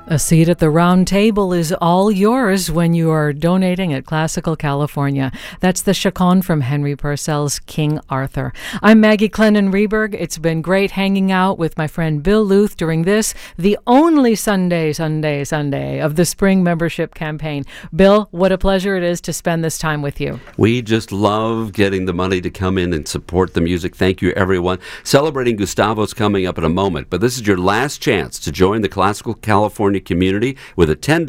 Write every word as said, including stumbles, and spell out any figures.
A seat at the round table is all yours when you are donating at Classical California. That's the chaconne from Henry Purcell's King Arthur. I'm Maggie Clennon-Reberg. It's been great hanging out with my friend Bill Luth during this, the only Sunday, Sunday, Sunday of the spring membership campaign. Bill, what a pleasure it is to spend this time with you. We just love getting the money to come in and support the music. Thank you, everyone. Celebrating Gustavo's coming up in a moment, but this is your last chance to join the Classical California community with a ten